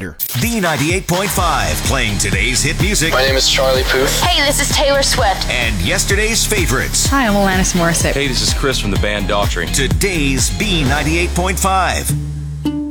marketer. B98.5, playing today's hit music. My name is Charlie Puth. Hey, this is Taylor Swift. And yesterday's favorites. Hi, I'm Alanis Morissette. Hey, this is Chris from the band Daughtry. Today's B98.5.